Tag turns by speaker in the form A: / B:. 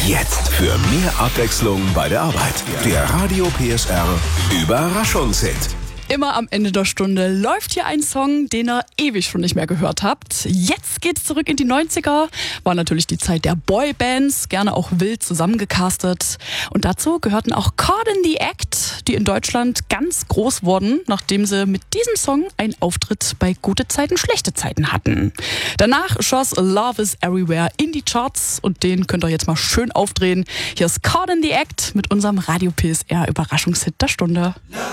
A: Jetzt für mehr Abwechslung bei der Arbeit. Der Radio PSR Überraschungshit.
B: Immer am Ende der Stunde läuft hier ein Song, den ihr ewig schon nicht mehr gehört habt. Jetzt geht's zurück in die 90er. War natürlich die Zeit der Boybands, gerne auch wild zusammengecastet. Und dazu gehörten auch Caught in the Act, die in Deutschland ganz groß wurden, nachdem sie mit diesem Song einen Auftritt bei Gute Zeiten, Schlechte Zeiten hatten. Danach schoss Love is Everywhere in die Charts und den könnt ihr jetzt mal schön aufdrehen. Hier ist Caught in the Act mit unserem Radio PSR Überraschungshit der Stunde.